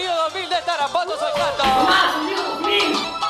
año 2000 de Tarapoto, soy Canto. ¡Más, Dios mío!